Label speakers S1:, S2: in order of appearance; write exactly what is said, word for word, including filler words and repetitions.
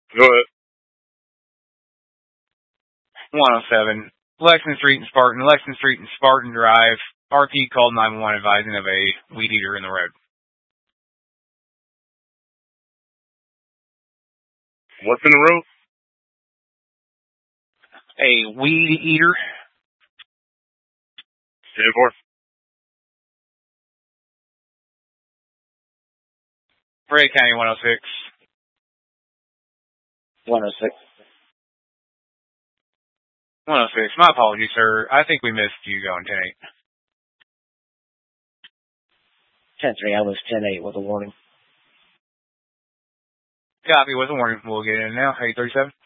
S1: Go ahead.
S2: one oh seven. Lexington Street and Spartan. Lexington Street and Spartan Drive. R P called nine one one advising of a weed eater in the road.
S1: What's in the road?
S2: A weed eater.
S1: ten four.
S2: Fray County one oh six.
S3: one oh six.
S2: one oh six. My apologies, sir. I think we missed you going ten eight.
S3: ten three, I was ten eight with a warning.
S2: Copy with a warning. We'll get in now. eight thirty-seven.